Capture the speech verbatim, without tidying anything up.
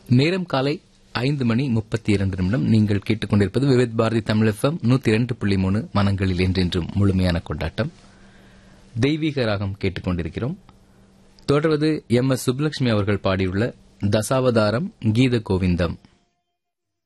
நேரம் காலை ஐந்து மணி முப்பத்தி இரண்டு நிமிடம். நீங்கள் கேட்டுக்கொண்டிருப்பது விவித் பாரதி தமிழ் எஃப்எம் நூத்தி இரண்டு புள்ளி மூணு மனங்களில் என்றென்றும் முழுமையான கொண்டாட்டம். தெய்வீக ராகம் கேட்டுக்கொண்டிருக்கிறோம். தொடர்வது எம் எஸ் சுப்புலட்சுமி அவர்கள் பாடியுள்ள தசாவதாரம் கீத கோவிந்தம்.